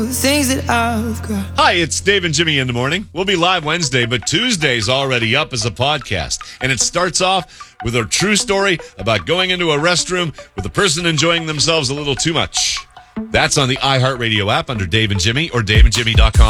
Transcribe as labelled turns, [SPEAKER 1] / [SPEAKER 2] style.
[SPEAKER 1] things that I've got.
[SPEAKER 2] Hi, it's Dave and Jimmy in the morning. We'll be live Wednesday, but Tuesday's already up as a podcast. And it starts off with a true story about going into a restroom with a person enjoying themselves a little too much. That's on the iHeartRadio app under Dave and Jimmy or daveandjimmy.com.